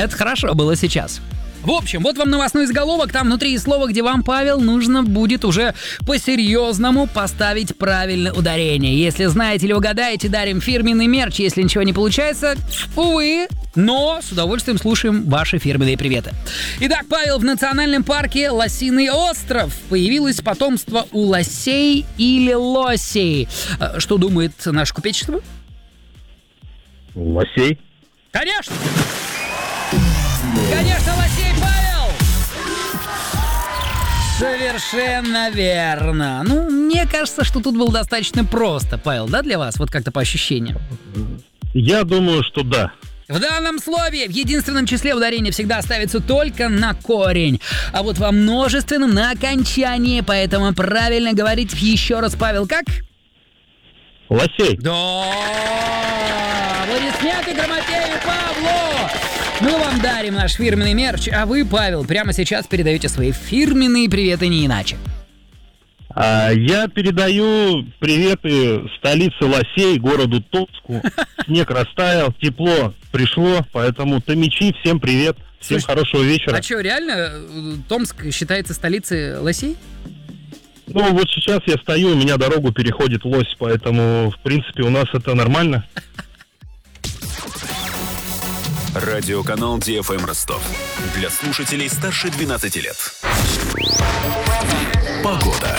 Это хорошо было сейчас. В общем, вот вам новостной заголовок, там внутри слова, где вам, Павел, нужно будет уже по-серьезному поставить правильное ударение. Если знаете или угадаете, дарим фирменный мерч. Если ничего не получается, увы, но с удовольствием слушаем ваши фирменные приветы. Итак, Павел, в национальном парке Лосиный остров появилось потомство у лосей или лосей. Что думает наше купечество? Лосей. Конечно! Конечно, лосей, Павел! Совершенно верно. Ну, мне кажется, что тут было достаточно просто, Павел, да, для вас? Вот как-то по ощущениям. Я думаю, что да. В данном слове в единственном числе ударение всегда ставится только на корень, а вот во множественном на окончание, поэтому правильно говорить еще раз, Павел, как? Лосей. Да! Аплодисменты Грамотею Павлу! Мы вам дарим наш фирменный мерч, а вы, Павел, прямо сейчас передаете свои фирменные приветы не иначе. Я передаю приветы столице лосей, городу Томску. Снег растаял, тепло пришло, поэтому томичи, всем привет, всем хорошего вечера. А что, реально Томск считается столицей лосей? Ну, вот сейчас я стою, у меня дорогу переходит лось, поэтому, в принципе, у нас это нормально. Радиоканал DFM Ростов. Для слушателей старше 12 лет. Погода.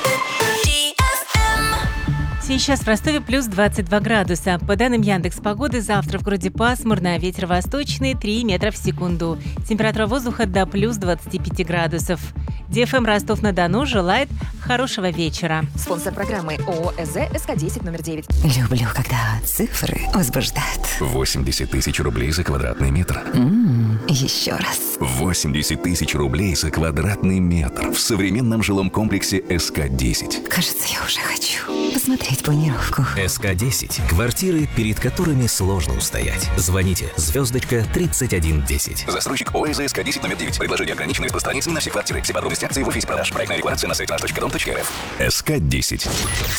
Сейчас в Ростове плюс 22 градуса. По данным Яндекс.Погоды, завтра в городе пасмурно, ветер восточный 3 метра в секунду. Температура воздуха до плюс 25 градусов. DFM Ростов-на-Дону желает хорошего вечера. Спонсор программы ООО ЭЗ СК-10 номер 9. Люблю, когда цифры возбуждают. 80 тысяч рублей за квадратный метр. Еще раз. 80 тысяч рублей за квадратный метр в современном жилом комплексе СК-10. Кажется, я уже хочу посмотреть планировку. СК-10. Квартиры, перед которыми сложно устоять. Звоните *3110. Застройщик ООО ЭЗ СК-10 номер 9. Предложение ограничено распространяется на все квартиры. Все подробности акции в офисе продаж. Проектная регуляция на сайте nаш.dom.рф. СК-10.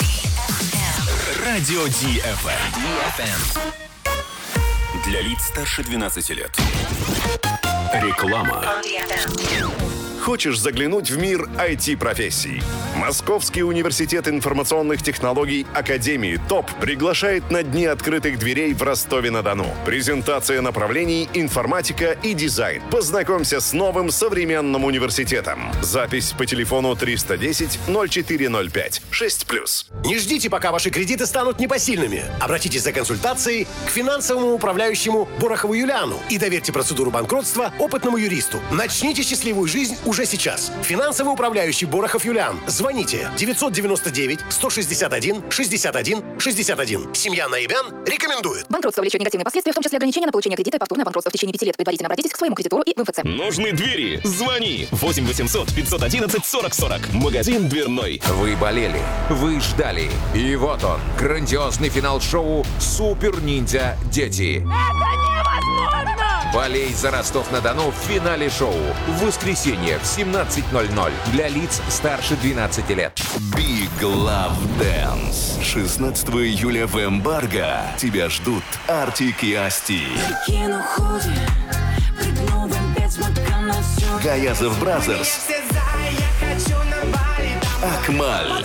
Радио DFM. Для лиц старше 12 лет. Реклама. Хочешь заглянуть в мир IT-профессий? Московский университет информационных технологий Академии ТОП приглашает на Дни открытых дверей в Ростове-на-Дону. Презентация направлений информатика и дизайн. Познакомься с новым современным университетом. Запись по телефону 310-0405. 6+. Не ждите, пока ваши кредиты станут непосильными. Обратитесь за консультацией к финансовому управляющему Борохову Юлиану и доверьте процедуру банкротства опытному юристу. Начните счастливую жизнь уже сейчас. Финансовый управляющий Борохов Юлиан. Звоните 999-161-61-61. Семья Наибян рекомендует. Банкротство влечет негативные последствия, в том числе ограничения на получение кредита и повторное банкротство в течение 5 лет. Предварительно обратитесь к своему кредитору и в МФЦ. Нужны двери? Звони 8 800 511 40 40. Магазин дверной. Вы болели, вы ждали. И вот он, грандиозный финал шоу «Супер Ниндзя Дети». Это невозможно! Болей за Ростов-на-Дону в финале шоу. В воскресенье в 17:00 для лиц старше 12 лет. Big Love Dance. 16 июля в Эмбарго. Тебя ждут Артик и Асти. Гаязов Бразерс. Акмаль.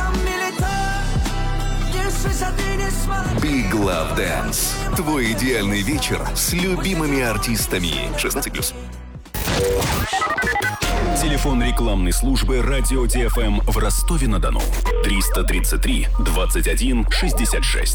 Big Love Dance. Твой идеальный вечер с любимыми артистами. 16+. Телефон рекламной службы радио DFM в Ростове-на-Дону. 333 21 66.